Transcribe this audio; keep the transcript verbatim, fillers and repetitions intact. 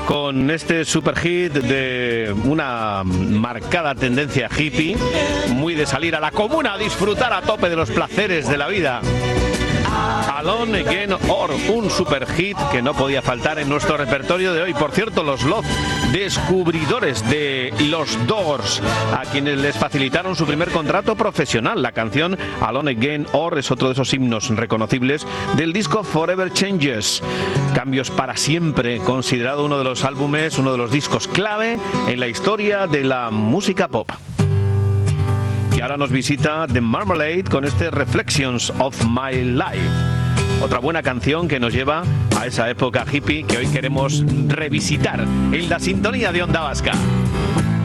con este super hit de una marcada tendencia hippie, muy de salir a la comuna a disfrutar a tope de los placeres de la vida. Alone Again Or, un super hit que no podía faltar en nuestro repertorio de hoy. Por cierto, los Love, descubridores de los Doors, a quienes les facilitaron su primer contrato profesional. La canción Alone Again Or es otro de esos himnos reconocibles del disco Forever Changes, Cambios para Siempre, considerado uno de los álbumes, uno de los discos clave en la historia de la música pop. Y ahora nos visita The Marmalade con este Reflections of My Life. Otra buena canción que nos lleva a esa época hippie que hoy queremos revisitar en la sintonía de Onda Vasca.